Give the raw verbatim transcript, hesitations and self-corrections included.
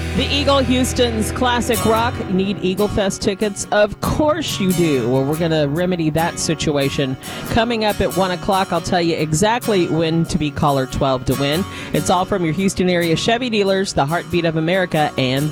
The Eagle Houston's Classic Rock. You need Eagle Fest tickets? Of course you do. Well, we're going to remedy that situation. Coming up at one o'clock, I'll tell you exactly when to be caller twelve to win. It's all from your Houston area Chevy dealers, the Heartbeat of America, and